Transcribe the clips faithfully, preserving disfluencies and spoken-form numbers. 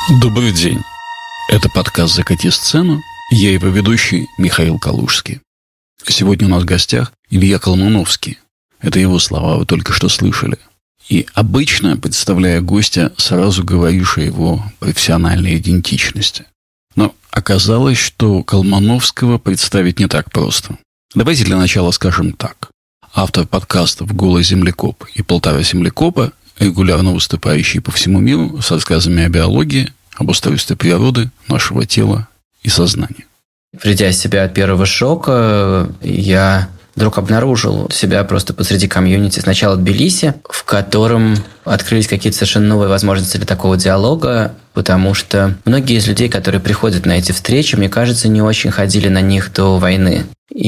Добрый день. Это подкаст «Закати сцену». Я его ведущий Михаил Калужский. Сегодня у нас в гостях Илья Колмановский. Это его слова, вы только что слышали. И обычно, представляя гостя, сразу говоришь о его профессиональной идентичности. Но оказалось, что Колмановского представить не так просто. Давайте для начала скажем так. Автор подкастов «Голый землекоп» и «Полтора землекопа», регулярно выступающий по всему миру с рассказами о биологии, об устройстве природы, нашего тела и сознания. Придя из себя от первого шока, я вдруг обнаружил себя просто посреди комьюнити сначала в Тбилиси, в котором открылись какие-то совершенно новые возможности для такого диалога, потому что многие из людей, которые приходят на эти встречи, мне кажется, не очень ходили на них до войны.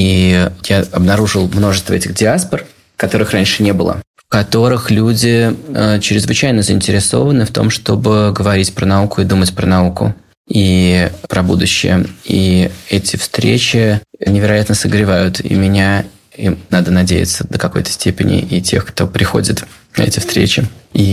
И я обнаружил множество этих диаспор, которых раньше не было, в которых люди э, чрезвычайно заинтересованы в том, чтобы говорить про науку и думать про науку и про будущее. И эти встречи невероятно согревают и меня, и, надо надеяться, до какой-то степени, и тех, кто приходит на эти встречи.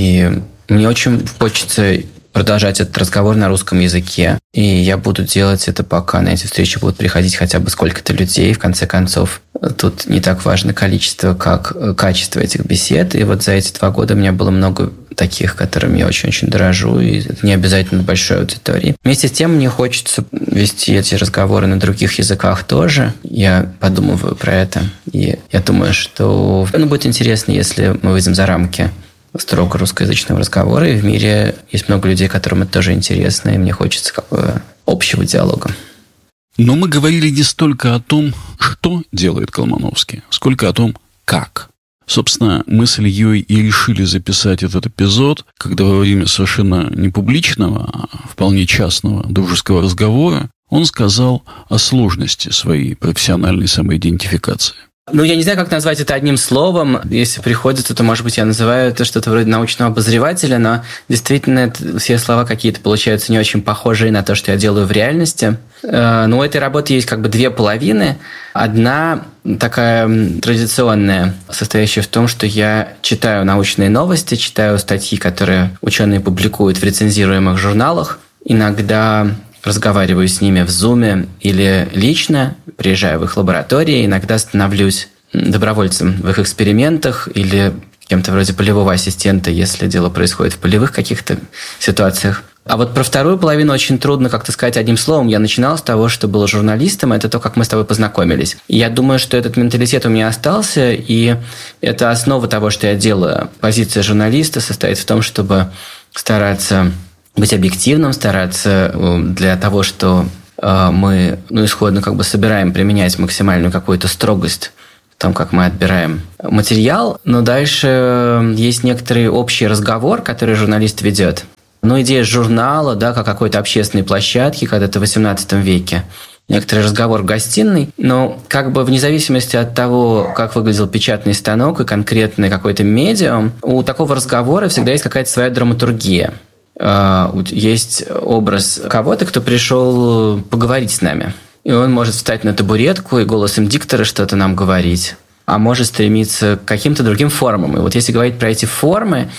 И мне очень хочется продолжать этот разговор на русском языке. И я буду делать это, пока на эти встречи будут приходить хотя бы сколько-то людей. В конце концов, тут не так важно количество, как качество этих бесед. И вот за эти два года у меня было много таких, которыми я очень-очень дорожу. И это не обязательно большой аудитории. Вместе с тем, мне хочется вести эти разговоры на других языках тоже. Я подумываю про это. И я думаю, что ну, будет интересно, если мы выйдем за рамки строго русскоязычного разговора, и в мире есть много людей, которым это тоже интересно, и мне хочется как бы общего диалога. Но мы говорили не столько о том, что делает Колмановский, сколько о том, как. Собственно, мы с Ильей и решили записать этот эпизод, когда во время совершенно не публичного, а вполне частного дружеского разговора он сказал о сложности своей профессиональной самоидентификации. Ну, я не знаю, как назвать это одним словом. Если приходится, то, может быть, я называю это что-то вроде научного обозревателя, но действительно это, все слова какие-то получаются не очень похожие на то, что я делаю в реальности. Но у этой работы есть как бы две половины. Одна такая традиционная, состоящая в том, что я читаю научные новости, читаю статьи, которые ученые публикуют в рецензируемых журналах. Иногда разговариваю с ними в Zoom или лично, приезжаю в их лаборатории, иногда становлюсь добровольцем в их экспериментах или кем-то вроде полевого ассистента, если дело происходит в полевых каких-то ситуациях. А вот про вторую половину очень трудно как-то сказать одним словом. Я начинал с того, что был журналистом, это то, как мы с тобой познакомились. И я думаю, что этот менталитет у меня остался, и это основа того, что я делаю. Позиция журналиста состоит в том, чтобы стараться быть объективным, стараться для того, что э, мы ну, исходно как бы собираем применять максимальную какую-то строгость в том, как мы отбираем материал, но дальше есть некоторый общий разговор, который журналист ведет. Ну, идея журнала, да, как какой-то общественной площадки, когда-то в восемнадцатом веке. Некоторый разговор в гостиной, но как бы вне зависимости от того, как выглядел печатный станок и конкретный какой-то медиум, у такого разговора всегда есть какая-то своя драматургия. Есть образ кого-то, кто пришел поговорить с нами. И он может встать на табуретку и голосом диктора что-то нам говорить, а может стремиться к каким-то другим формам. И вот если говорить про эти формы,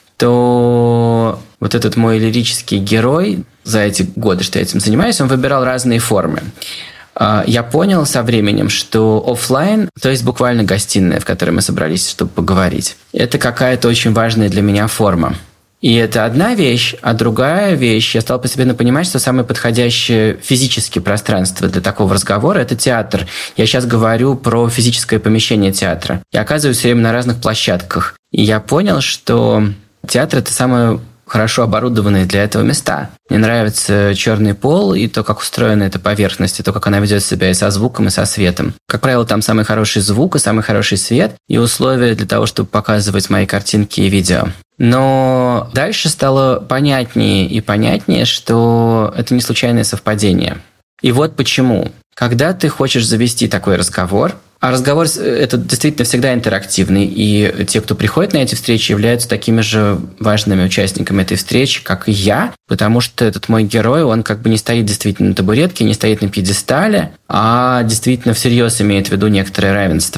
то вот этот мой лирический герой за эти годы, что я этим занимаюсь, он выбирал разные формы. Я понял со временем, что офлайн, то есть буквально гостиная, в которой мы собрались, чтобы поговорить, это какая-то очень важная для меня форма. И это одна вещь, а другая вещь, я стал постепенно понимать, что самое подходящее физическое пространство для такого разговора – это театр. Я сейчас говорю про физическое помещение театра. Я оказываюсь все время на разных площадках. И я понял, что театр – это самое хорошо оборудованные для этого места. Мне нравится черный пол и то, как устроена эта поверхность, и то, как она ведет себя и со звуком, и со светом. Как правило, там самый хороший звук и самый хороший свет, и условия для того, чтобы показывать мои картинки и видео. Но дальше стало понятнее и понятнее, что это не случайное совпадение. И вот почему. Когда ты хочешь завести такой разговор, а разговор это действительно всегда интерактивный, и те, кто приходит на эти встречи, являются такими же важными участниками этой встречи, как и я, потому что этот мой герой, он как бы не стоит действительно на табуретке, не стоит на пьедестале, а действительно всерьез имеет в виду некоторое равенство.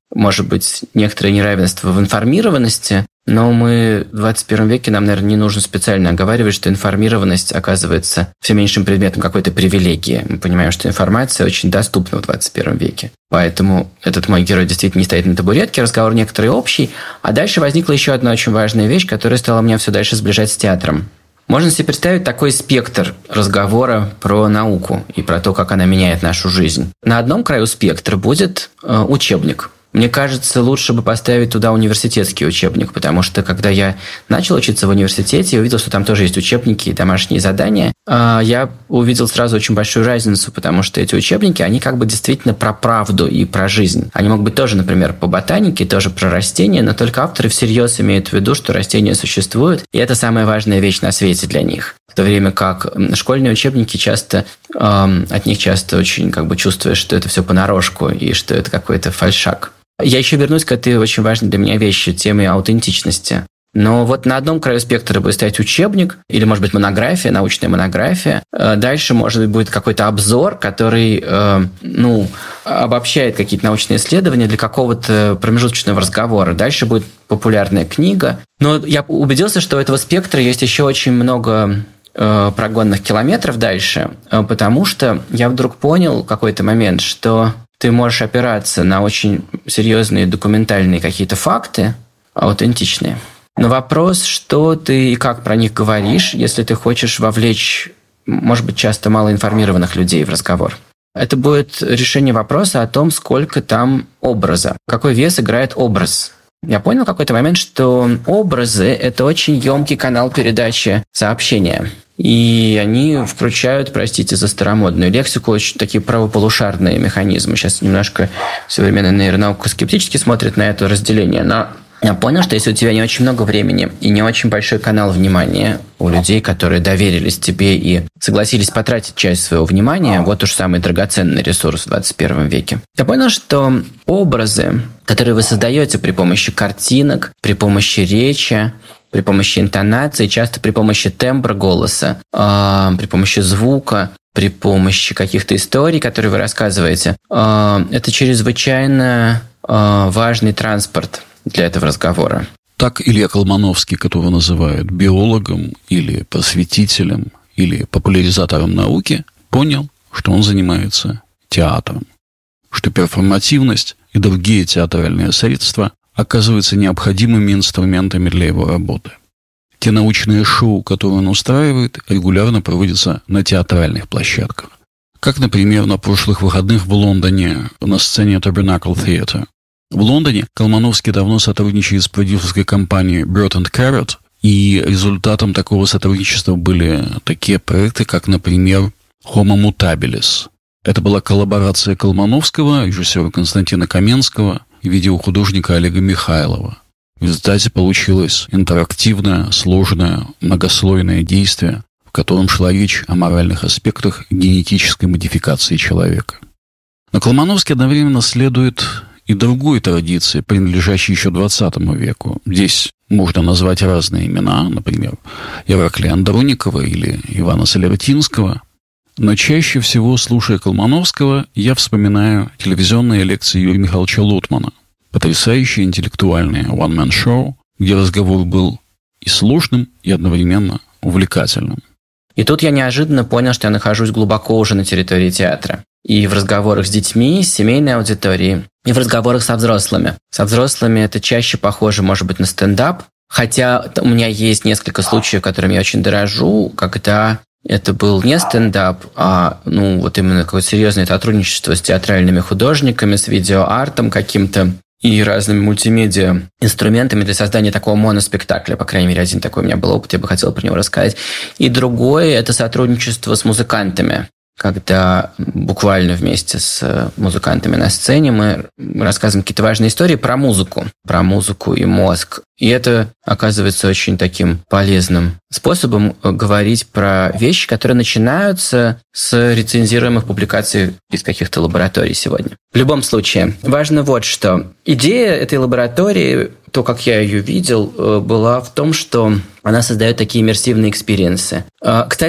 может быть, некоторое неравенство в информированности, но мы в двадцать первом веке, нам, наверное, не нужно специально оговаривать, что информированность оказывается все меньшим предметом какой-то привилегии. Мы понимаем, что информация очень доступна в двадцать первом веке. Поэтому этот мой герой действительно не стоит на табуретке, разговор некоторый общий. А дальше возникла еще одна очень важная вещь, которая стала меня все дальше сближать с театром. Можно себе представить такой спектр разговора про науку и про то, как она меняет нашу жизнь. На одном краю спектра будет э, учебник. Мне кажется, лучше бы поставить туда университетский учебник, потому что, когда я начал учиться в университете, я увидел, что там тоже есть учебники и домашние задания. Я увидел сразу очень большую разницу, потому что эти учебники, они как бы действительно про правду и про жизнь. Они могут быть тоже, например, по ботанике, тоже про растения, но только авторы всерьез имеют в виду, что растения существуют, и это самая важная вещь на свете для них. В то время как школьные учебники часто, э, от них часто очень как бы чувствуешь, что это все понарошку и что это какой-то фальшак. Я еще вернусь к этой очень важной для меня вещи, теме аутентичности. Но вот на одном краю спектра будет стоять учебник, или, может быть, монография, научная монография. Дальше, может быть, будет какой-то обзор, который, ну, обобщает какие-то научные исследования для какого-то промежуточного разговора. Дальше будет популярная книга. Но я убедился, что у этого спектра есть еще очень много прогонных километров дальше, потому что я вдруг понял в какой-то момент, что ты можешь опираться на очень серьезные документальные какие-то факты, аутентичные. Но вопрос, что ты и как про них говоришь, если ты хочешь вовлечь, может быть, часто малоинформированных людей в разговор. Это будет решение вопроса о том, сколько там образа, какой вес играет образ. Я понял в какой-то момент, что образы – это очень емкий канал передачи сообщения. И они включают, простите за старомодную лексику, очень такие правополушарные механизмы. Сейчас немножко современная нейронаука скептически смотрит на это разделение, но я понял, что если у тебя не очень много времени и не очень большой канал внимания у людей, которые доверились тебе и согласились потратить часть своего внимания, вот уж самый драгоценный ресурс в двадцать первом веке. Я понял, что образы, которые вы создаете при помощи картинок, при помощи речи, при помощи интонации, часто при помощи тембра голоса, э, при помощи звука, при помощи каких-то историй, которые вы рассказываете, э, это чрезвычайно э, важный транспорт для этого разговора. Так Илья Колмановский, которого называют биологом или просветителем, или популяризатором науки, понял, что он занимается театром, что перформативность и другие театральные средства оказываются необходимыми инструментами для его работы. Те научные шоу, которые он устраивает, регулярно проводятся на театральных площадках. Как, например, на прошлых выходных в Лондоне на сцене Tabernacle Theatre. В Лондоне Колмановский давно сотрудничает с продюсерской компанией Bird and Carrot, и результатом такого сотрудничества были такие проекты, как, например, Homo Mutabilis. Это была коллаборация Колмановского, режиссера Константина Каменского и видеохудожника Олега Михайлова. В результате получилось интерактивное, сложное, многослойное действие, в котором шла речь о моральных аспектах генетической модификации человека. Но Колмановский одновременно следует и другой традиции, принадлежащей еще двадцатому веку. Здесь можно назвать разные имена, например, Ираклия Андроникова или Ивана Солертинского. Но чаще всего, слушая Колмановского, я вспоминаю телевизионные лекции Юрия Михайловича Лотмана. Потрясающее интеллектуальное one-man-show, где разговор был и сложным, и одновременно увлекательным. И тут я неожиданно понял, что я нахожусь глубоко уже на территории театра. И в разговорах с детьми, с семейной аудиторией, и в разговорах со взрослыми. Со взрослыми это чаще похоже, может быть, на стендап. Хотя у меня есть несколько случаев, которыми я очень дорожу, когда это был не стендап, а ну, вот именно какое-то серьезное сотрудничество с театральными художниками, с видеоартом каким-то и разными мультимедиа инструментами для создания такого моноспектакля. По крайней мере, один такой у меня был опыт, я бы хотел про него рассказать. И другое – это сотрудничество с музыкантами, когда буквально вместе с музыкантами на сцене мы рассказываем какие-то важные истории про музыку, про музыку и мозг. И это оказывается очень таким полезным способом говорить про вещи, которые начинаются с рецензируемых публикаций из каких-то лабораторий сегодня. В любом случае, важно вот что. Идея этой лаборатории, то, как я ее видел, была в том, что она создает такие иммерсивные экспириенсы. Кстати,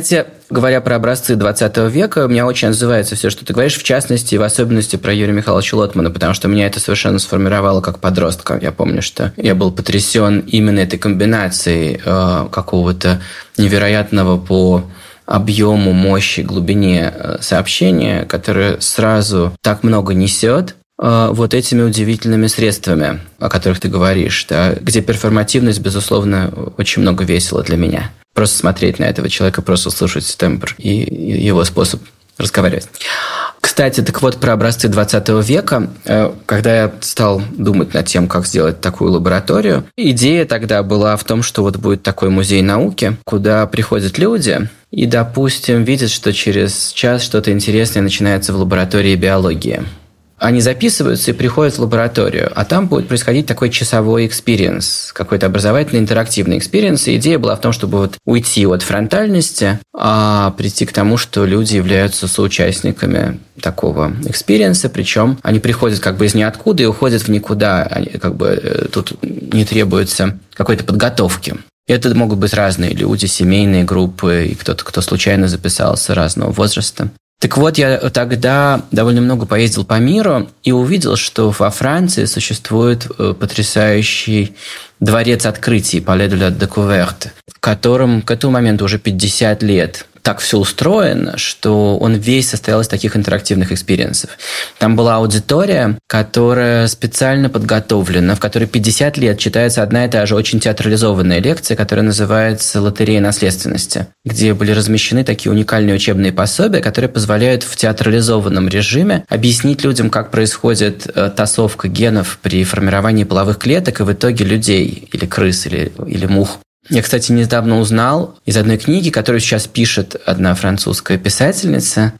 Говоря про образцы двадцатого века, меня очень отзывается все, что ты говоришь, в частности, в особенности про Юрия Михайловича Лотмана, потому что меня это совершенно сформировало как подростка. Я помню, что я был потрясен именно этой комбинацией э, какого-то невероятного по объему, мощи, глубине сообщения, которое сразу так много несет, вот этими удивительными средствами, о которых ты говоришь, да, где перформативность, безусловно, очень много весила для меня. Просто смотреть на этого человека, просто слушать тембр и его способ разговаривать. Кстати, так вот, про образцы двадцатого века, когда я стал думать над тем, как сделать такую лабораторию, идея тогда была в том, что вот будет такой музей науки, куда приходят люди и, допустим, видят, что через час что-то интересное начинается в лаборатории биологии. Они записываются и приходят в лабораторию, а там будет происходить такой часовой экспириенс, какой-то образовательный интерактивный экспириенс. И идея была в том, чтобы вот уйти от фронтальности, а прийти к тому, что люди являются соучастниками такого экспириенса, причем они приходят как бы из ниоткуда и уходят в никуда. Они, как бы тут не требуется какой-то подготовки. Это могут быть разные люди, семейные группы, и кто-то, кто случайно записался, разного возраста. Так вот, я тогда довольно много поездил по миру и увидел, что во Франции существует потрясающий дворец открытий Palais de la Découverte, в котором к этому моменту уже пятьдесят лет. Так все устроено, что он весь состоял из таких интерактивных экспириенсов. Там была аудитория, которая специально подготовлена, в которой пятьдесят лет читается одна и та же очень театрализованная лекция, которая называется «Лотерея наследственности», где были размещены такие уникальные учебные пособия, которые позволяют в театрализованном режиме объяснить людям, как происходит тасовка генов при формировании половых клеток и в итоге людей, или крыс, или, или мух. Я, кстати, недавно узнал из одной книги, которую сейчас пишет одна французская писательница,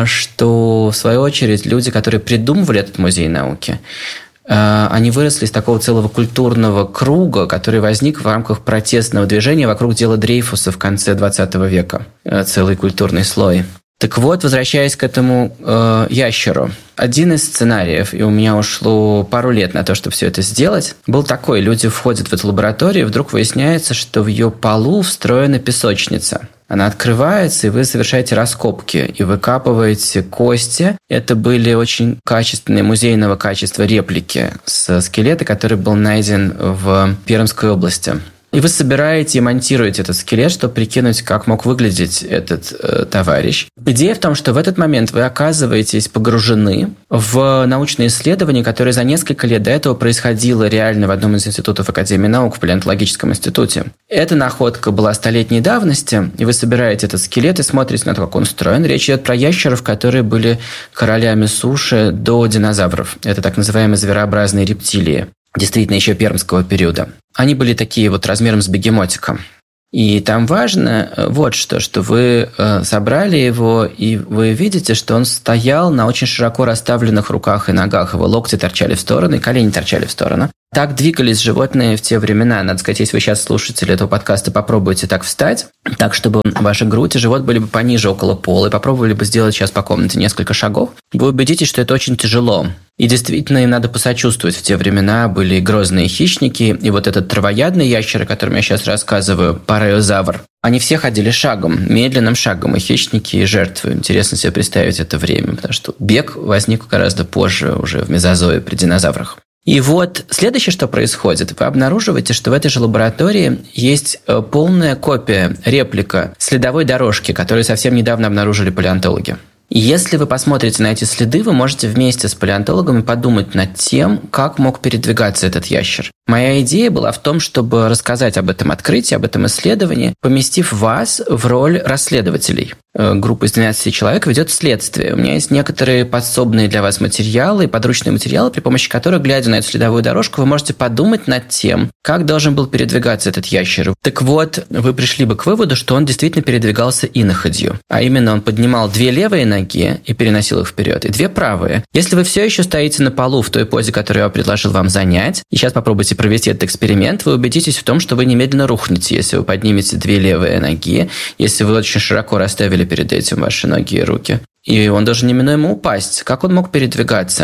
что, в свою очередь, люди, которые придумывали этот музей науки, они выросли из такого целого культурного круга, который возник в рамках протестного движения вокруг дела Дрейфуса в конце двадцатого века. Целый культурный слой. Так вот, возвращаясь к этому э, ящеру, один из сценариев, и у меня ушло пару лет на то, чтобы все это сделать, был такой. Люди входят в эту лабораторию, и вдруг выясняется, что в ее полу встроена песочница. Она открывается, и вы совершаете раскопки, и выкапываете кости. Это были очень качественные, музейного качества реплики с скелета, который был найден в Пермской области. И вы собираете и монтируете этот скелет, чтобы прикинуть, как мог выглядеть этот э, товарищ. Идея в том, что в этот момент вы оказываетесь погружены в научные исследования, которые за несколько лет до этого происходило реально в одном из институтов Академии наук, в палеонтологическом институте. Эта находка была столетней давности, и вы собираете этот скелет и смотрите на то, как он устроен. Речь идет про ящеров, которые были королями суши до динозавров. Это так называемые зверообразные рептилии. Действительно, еще пермского периода. Они были такие вот размером с бегемотика. И там важно вот что, что вы собрали его, и вы видите, что он стоял на очень широко расставленных руках и ногах. Его локти торчали в стороны, колени торчали в сторону. Так двигались животные в те времена. Надо сказать, если вы сейчас слушатели этого подкаста, попробуйте так встать, так, чтобы ваша грудь и живот были бы пониже около пола, и попробовали бы сделать сейчас по комнате несколько шагов. Вы убедитесь, что это очень тяжело. И действительно, им надо посочувствовать. В те времена были грозные хищники, и вот этот травоядный ящер, о котором я сейчас рассказываю, пареозавр, они все ходили шагом, медленным шагом, и хищники, и жертвы. Интересно себе представить это время, потому что бег возник гораздо позже, уже в мезозое, при динозаврах. И вот следующее, что происходит, вы обнаруживаете, что в этой же лаборатории есть полная копия, реплика следовой дорожки, которую совсем недавно обнаружили палеонтологи. И если вы посмотрите на эти следы, вы можете вместе с палеонтологами подумать над тем, как мог передвигаться этот ящер. Моя идея была в том, чтобы рассказать об этом открытии, об этом исследовании, поместив вас в роль расследователей. Группа из двенадцати человек ведет следствие. У меня есть некоторые подсобные для вас материалы и подручные материалы, при помощи которых, глядя на эту следовую дорожку, вы можете подумать над тем, как должен был передвигаться этот ящер. Так вот, вы пришли бы к выводу, что он действительно передвигался иноходью. А именно, он поднимал две левые ноги и переносил их вперед, и две правые. Если вы все еще стоите на полу в той позе, которую я предложил вам занять, и сейчас попробуйте провести этот эксперимент, вы убедитесь в том, что вы немедленно рухнете, если вы поднимете две левые ноги, если вы очень широко расставили перед этим ваши ноги и руки. И он должен неминуемо упасть. Как он мог передвигаться?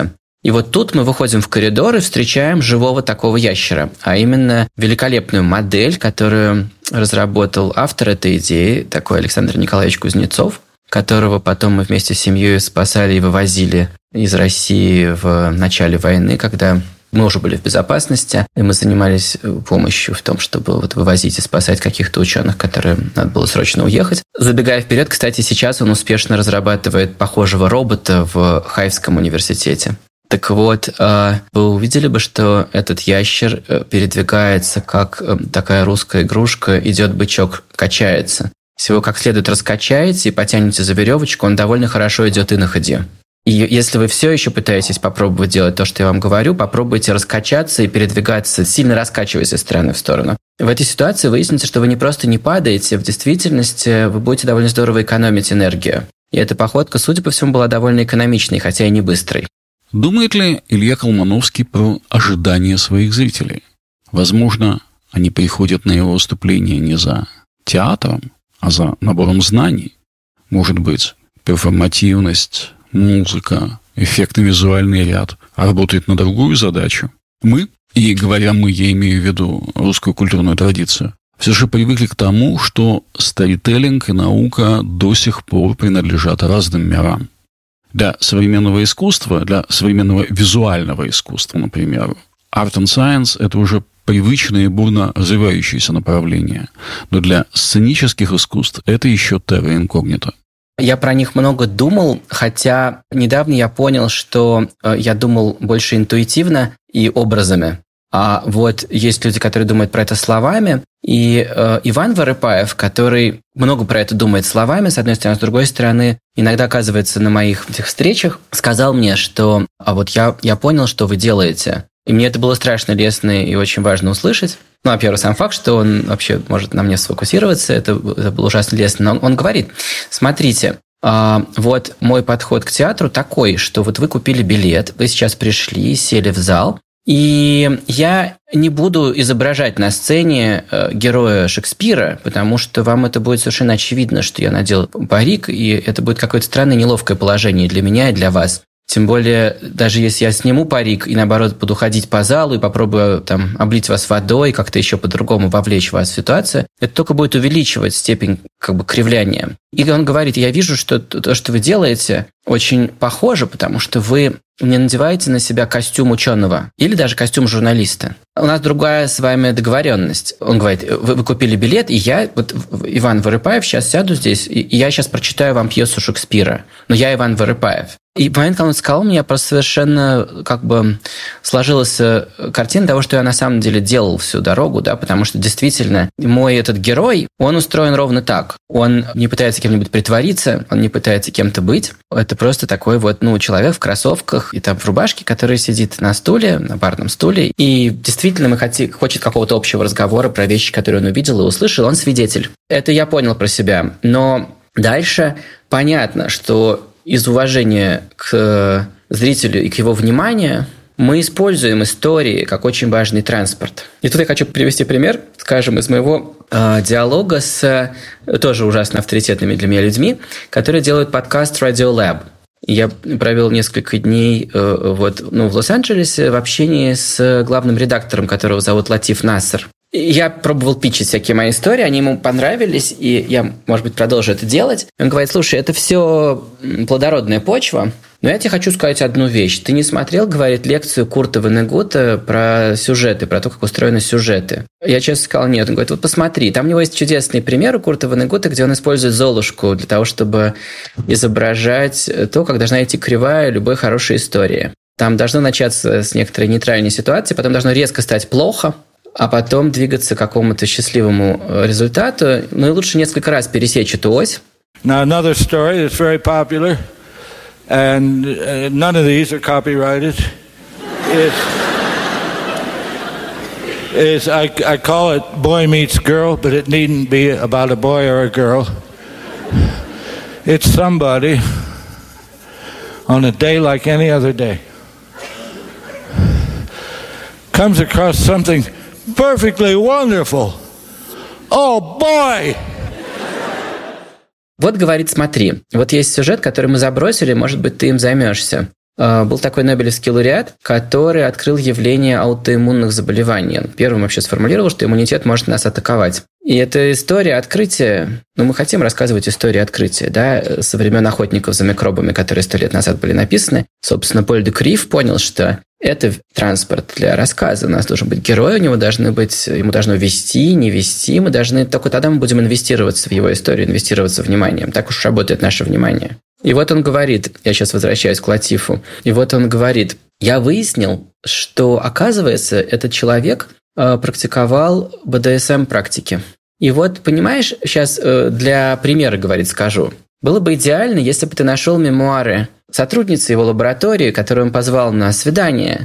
И вот тут мы выходим в коридор и встречаем живого такого ящера, а именно великолепную модель, которую разработал автор этой идеи, такой Александр Николаевич Кузнецов, которого потом мы вместе с семьей спасали и вывозили из России в начале войны, когда мы уже были в безопасности, и мы занимались помощью в том, чтобы вот вывозить и спасать каких-то ученых, которым надо было срочно уехать. Забегая вперед, кстати, сейчас он успешно разрабатывает похожего робота в Хайфском университете. Так вот, вы увидели бы, что этот ящер передвигается, как такая русская игрушка, идет бычок, качается. Если вы его как следует раскачаете и потянете за веревочку, он довольно хорошо идет и на ходе. И если вы все еще пытаетесь попробовать делать то, что я вам говорю, попробуйте раскачаться и передвигаться, сильно раскачиваясь из стороны в сторону. В этой ситуации выяснится, что вы не просто не падаете, в действительности вы будете довольно здорово экономить энергию. И эта походка, судя по всему, была довольно экономичной, хотя и не быстрой. Думает ли Илья Колмановский про ожидания своих зрителей? Возможно, они приходят на его выступление не за театром, а за набором знаний. Может быть, перформативность, музыка, эффектный визуальный ряд работает на другую задачу. Мы, и говоря мы, я имею в виду русскую культурную традицию, все же привыкли к тому, что сторителлинг и наука до сих пор принадлежат разным мирам. Для современного искусства, для современного визуального искусства, например, Art and Science – это уже привычные, бурно развивающиеся направления. Но для сценических искусств это еще terra incognita. Я про них много думал, хотя недавно я понял, что я думал больше интуитивно и образами. А вот есть люди, которые думают про это словами, и э, Иван Вырыпаев, который много про это думает словами, с одной стороны, с другой стороны, иногда оказывается на моих этих встречах, сказал мне, что а вот я, я понял, что вы делаете. И мне это было страшно лестно и очень важно услышать. Ну, во-первых, сам факт, что он вообще может на мне сфокусироваться, это, это было ужасно лестно. Но он, он говорит, смотрите, э, вот мой подход к театру такой, что вот вы купили билет, вы сейчас пришли, сели в зал, и я не буду изображать на сцене героя Шекспира, потому что вам это будет совершенно очевидно, что я надел парик, и это будет какое-то странное неловкое положение для меня и для вас. Тем более, даже если я сниму парик и, наоборот, буду ходить по залу и попробую там облить вас водой, как-то еще по-другому вовлечь вас в ситуацию, это только будет увеличивать степень как бы кривляния. И он говорит, я вижу, что то, что вы делаете, очень похоже, потому что вы не надеваете на себя костюм ученого или даже костюм журналиста. У нас другая с вами договоренность. Он говорит, вы, вы купили билет, и я, вот Иван Вырыпаев, сейчас сяду здесь, и, и я сейчас прочитаю вам пьесу Шекспира. Но я Иван Вырыпаев. И в момент, когда он сказал, у меня просто совершенно как бы сложилась картина того, что я на самом деле делал всю дорогу, да, потому что действительно мой этот герой, он устроен ровно так. Он не пытается кем-нибудь притвориться, он не пытается кем-то быть. Это просто такой вот, ну, человек в кроссовках и там в рубашке, который сидит на стуле, на барном стуле, и действительно мы хотим, хочет какого-то общего разговора про вещи, которые он увидел и услышал, он свидетель. Это я понял про себя. Но дальше понятно, что из уважения к зрителю и к его вниманию мы используем истории как очень важный транспорт. И тут я хочу привести пример, скажем, из моего э, диалога с тоже ужасно авторитетными для меня людьми, которые делают подкаст Radio Lab. Я провел несколько дней э, вот, ну, в Лос-Анджелесе в общении с главным редактором, которого зовут Латиф Нассер. Я пробовал питчить всякие мои истории, они ему понравились, и я, может быть, продолжу это делать. Он говорит, слушай, это все плодородная почва, но я тебе хочу сказать одну вещь. Ты не смотрел, говорит, лекцию Курта Воннегута про сюжеты, про то, как устроены сюжеты? Я честно сказал, нет. Он говорит, вот посмотри, там у него есть чудесный пример у Курта Воннегута, где он использует Золушку для того, чтобы изображать то, как должна идти кривая любой хорошей истории. Там должно начаться с некоторой нейтральной ситуации, потом должно резко стать плохо, а потом двигаться к какому-то счастливому результату. Ну и лучше несколько раз пересечь эту ось. Now another story that's very popular, and uh, none of these are copyrighted, is, is I, I call it Boy Meets Girl, but it needn't be about a boy or a girl. It's somebody on a day like any other day comes across something perfectly wonderful. Oh, boy! Вот, говорит, смотри, вот есть сюжет, который мы забросили, может быть, ты им займешься. был такой Нобелевский лауреат, который открыл явление аутоиммунных заболеваний. Он первым вообще сформулировал, что иммунитет может нас атаковать. И эта история открытия, ну, мы хотим рассказывать историю открытия, да, со времен охотников за микробами, которые сто лет назад были написаны. Собственно, Поль де Крив понял, что это транспорт для рассказа. У нас должен быть герой, у него должны быть, ему должно вести, не вести. Мы должны, только тогда мы будем инвестироваться в его историю, инвестироваться вниманием. Так уж работает наше внимание. И вот он говорит, я сейчас возвращаюсь к Латифу, и вот он говорит, я выяснил, что, оказывается, этот человек э, практиковал бэ дэ эс эм-практики. И вот, понимаешь, сейчас э, для примера, говорит, скажу. Было бы идеально, если бы ты нашел мемуары сотрудницы его лаборатории, которую он позвал на свидание,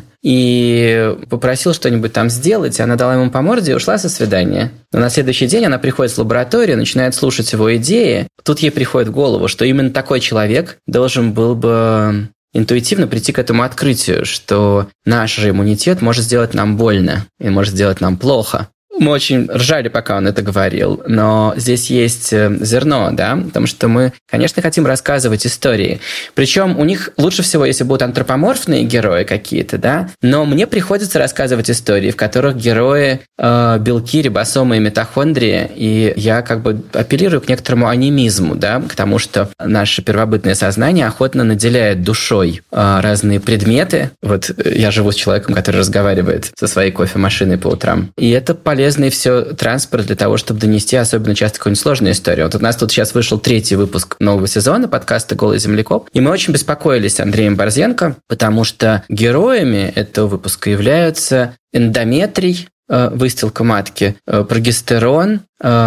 и попросил что-нибудь там сделать, и она дала ему по морде и ушла со свидания. Но на следующий день она приходит в лабораторию, начинает слушать его идеи. Тут ей приходит в голову, что именно такой человек должен был бы интуитивно прийти к этому открытию, что наш же иммунитет может сделать нам больно и может сделать нам плохо. Мы очень ржали, пока он это говорил, но здесь есть зерно, да, потому что мы, конечно, хотим рассказывать истории. Причем у них лучше всего, если будут антропоморфные герои какие-то, да, но мне приходится рассказывать истории, в которых герои э, белки, рибосомы и митохондрии, и я как бы апеллирую к некоторому анимизму, да, к тому, что наше первобытное сознание охотно наделяет душой э, разные предметы. Вот я живу с человеком, который разговаривает со своей кофемашиной по утрам, и это полезно. Полезный все транспорт для того, чтобы донести особенно часто какую-нибудь сложную историю. Вот у нас тут сейчас вышел третий выпуск нового сезона подкаста «Голый землекоп», и мы очень беспокоились с Андреем Борзенко, потому что героями этого выпуска являются эндометрий, выстилка матки, прогестерон,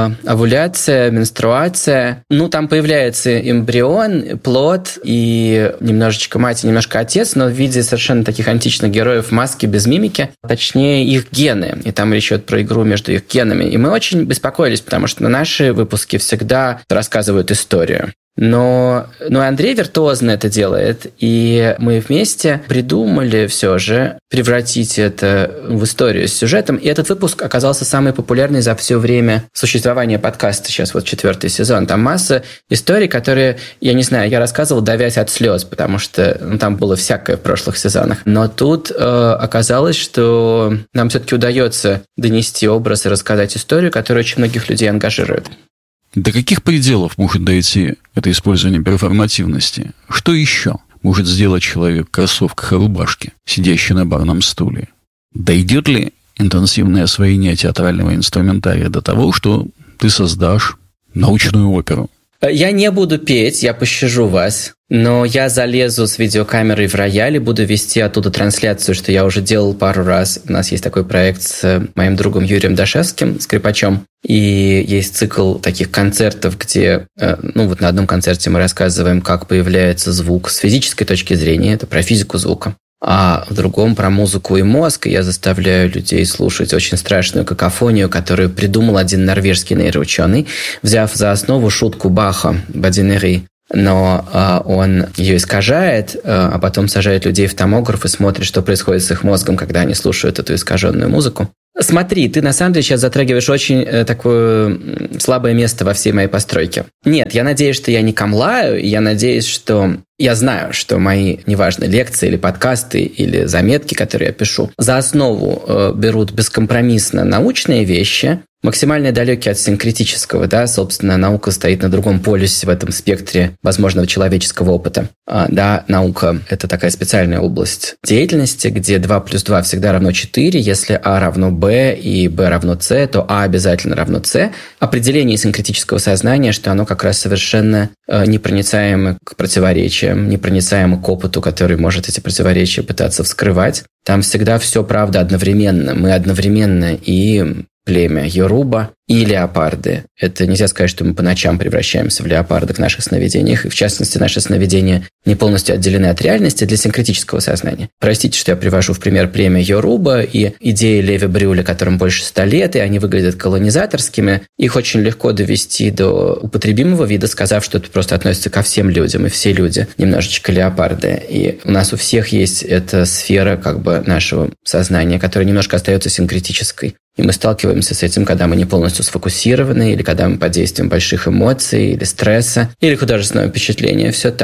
овуляция, менструация. Ну, там появляется эмбрион, плод и немножечко мать и немножко отец, но в виде совершенно таких античных героев в маске без мимики, точнее, их гены. И там речь идет про игру между их генами. И мы очень беспокоились, потому что наши выпуски всегда рассказывают историю. Но, но Андрей виртуозно это делает, и мы вместе придумали все же превратить это в историю с сюжетом. И этот выпуск оказался самый популярный за все время существования подкаста. Сейчас вот четвертый сезон. Там масса историй, которые, я не знаю, я рассказывал, давясь от слез, потому что ну, там было всякое в прошлых сезонах. Но тут э, оказалось, что нам все-таки удается донести образ и рассказать историю, которая очень многих людей ангажирует. До каких пределов может дойти это использование перформативности? Что еще может сделать человек в кроссовках и рубашке, сидящий на барном стуле? Дойдет ли интенсивное освоение театрального инструментария до того, что ты создашь научную оперу? Я не буду петь, я пощажу вас, но я залезу с видеокамерой в рояль и буду вести оттуда трансляцию, что я уже делал пару раз. У нас есть такой проект с моим другом Юрием Дашевским, скрипачом, и есть цикл таких концертов, где, ну вот на одном концерте мы рассказываем, как появляется звук с физической точки зрения, это про физику звука. А в другом про музыку и мозг, и я заставляю людей слушать очень страшную какофонию, которую придумал один норвежский нейроученый, взяв за основу шутку Баха «Бадинери». Но а, он ее искажает, а потом сажает людей в томограф и смотрит, что происходит с их мозгом, когда они слушают эту искаженную музыку. Смотри, ты на самом деле сейчас затрагиваешь очень э, такое слабое место во всей моей постройке. Нет, я надеюсь, что я не камлаю, и я надеюсь, что я знаю, что мои, неважно, лекции или подкасты, или заметки, которые я пишу, за основу э, берут бескомпромиссно научные вещи, максимально далекие от синкретического, да, собственно, наука стоит на другом полюсе в этом спектре возможного человеческого опыта. А, да, наука – это такая специальная область деятельности, где два плюс два всегда равно четыре, если А равно Б и Б равно С, то А обязательно равно С. Определение синкретического сознания, что оно как раз совершенно э, непроницаемо к противоречиям, непроницаемо к опыту, который может эти противоречия пытаться вскрывать. Там всегда все правда одновременно. Мы одновременно и племя Йоруба и леопарды. Это нельзя сказать, что мы по ночам превращаемся в леопардов в наших сновидениях, и в частности наши сновидения не полностью отделены от реальности для синкретического сознания. Простите, что я привожу в пример племя Йоруба и идеи Леви Брюля, которым больше ста лет, и они выглядят колонизаторскими. Их очень легко довести до употребимого вида, сказав, что это просто относится ко всем людям, и все люди немножечко леопарды. И у нас у всех есть эта сфера как бы нашего сознания, которая немножко остается синкретической. И мы сталкиваемся с этим, когда мы не полностью сфокусированы, или когда мы под действием больших эмоций, или стресса, или художественного впечатления. Все так.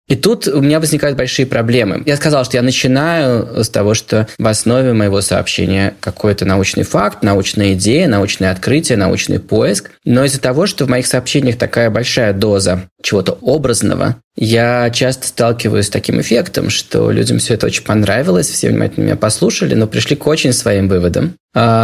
И тут у меня возникают большие проблемы. Я сказал, что я начинаю с того, что в основе моего сообщения какой-то научный факт, научная идея, научное открытие, научный поиск. Но из-за того, что в моих сообщениях такая большая доза чего-то образного, я часто сталкиваюсь с таким эффектом, что людям все это очень понравилось, все внимательно меня послушали, но пришли к очень своим выводам,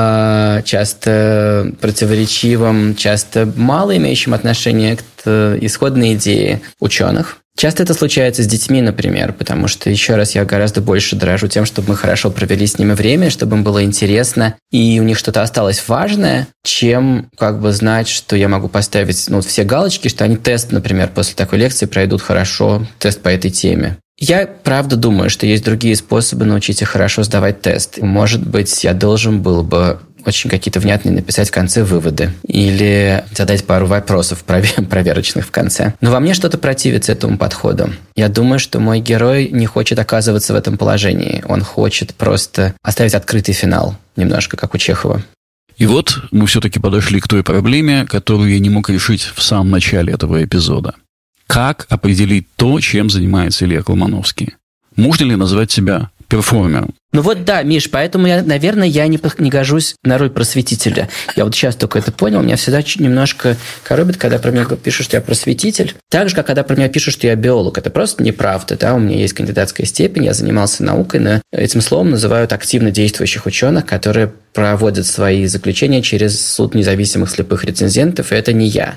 часто противоречивым, часто мало имеющим отношение к исходной идее ученых. Часто это случается с детьми, например, потому что, еще раз, я гораздо больше дорожу тем, чтобы мы хорошо провели с ними время, чтобы им было интересно, и у них что-то осталось важное, чем как бы знать, что я могу поставить ну, все галочки, что они тест, например, после такой лекции пройдут хорошо, тест по этой теме. Я правда думаю, что есть другие способы научить их хорошо сдавать тест. Может быть, я должен был бы очень какие-то внятные написать в конце выводы или задать пару вопросов проверочных в конце. Но во мне что-то противится этому подходу. Я думаю, что мой герой не хочет оказываться в этом положении. Он хочет просто оставить открытый финал, немножко как у Чехова. И вот мы все-таки подошли к той проблеме, которую я не мог решить в самом начале этого эпизода. Как определить то, чем занимается Илья Колмановский? Можно ли назвать себя перформером? Ну вот да, Миш, поэтому, я, наверное, я не, не гожусь на роль просветителя. Я вот сейчас только это понял. Меня всегда немножко коробит, когда про меня пишут, что я просветитель. Так же, как когда про меня пишут, что я биолог. Это просто неправда. Да? У меня есть кандидатская степень, я занимался наукой, но этим словом называют активно действующих ученых, которые проводят свои заключения через суд независимых слепых рецензентов, и это не я.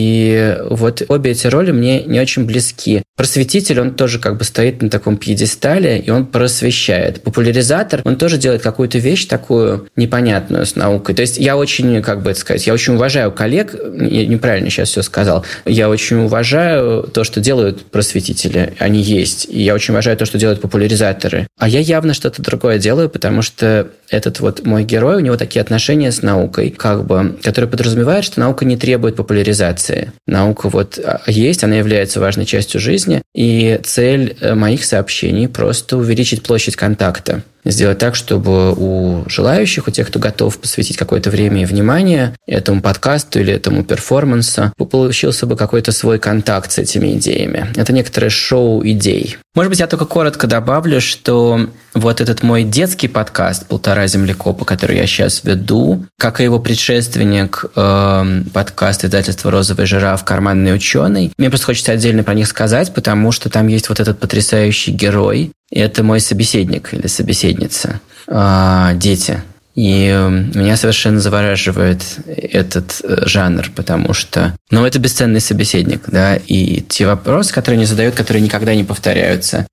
И вот обе эти роли мне не очень близки. Просветитель, он тоже как бы стоит на таком пьедестале, и он просвещает. Популяризатор, он тоже делает какую-то вещь такую непонятную с наукой. То есть я очень, как бы это сказать, я очень уважаю коллег, я неправильно сейчас все сказал, я очень уважаю то, что делают просветители, они есть, и я очень уважаю то, что делают популяризаторы. А я явно что-то другое делаю, потому что этот вот мой герой, у него такие отношения с наукой, как бы, которые подразумевают, что наука не требует популяризации. Наука вот есть, она является важной частью жизни, и цель моих сообщений просто увеличить площадь контакта. Сделать так, чтобы у желающих, у тех, кто готов посвятить какое-то время и внимание этому подкасту или этому перформансу, получился бы какой-то свой контакт с этими идеями. Это некоторое шоу идей. Может быть, я только коротко добавлю, что вот этот мой детский подкаст «Полтора землекопа», который я сейчас веду, как и его предшественник, э, подкаст издательства «Розовый жираф. Карманный ученый», мне просто хочется отдельно про них сказать, потому что там есть вот этот потрясающий герой, и это мой собеседник или собеседница, э, дети. И меня совершенно завораживает этот жанр, потому что, ну, это бесценный собеседник, да, и те вопросы, которые они задают, которые никогда не повторяются,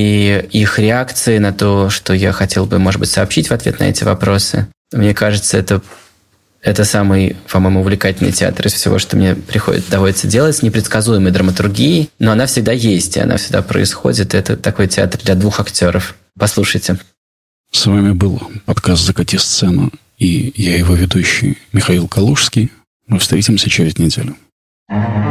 и их реакции на то, что я хотел бы, может быть, сообщить в ответ на эти вопросы, мне кажется, это, это самый, по-моему, увлекательный театр из всего, что мне приходит, доводится делать с непредсказуемой драматургией, но она всегда есть, и она всегда происходит, это такой театр для двух актеров. Послушайте. С вами был подкаст «Закати сцену» и я его ведущий Михаил Калужский. Мы встретимся через неделю.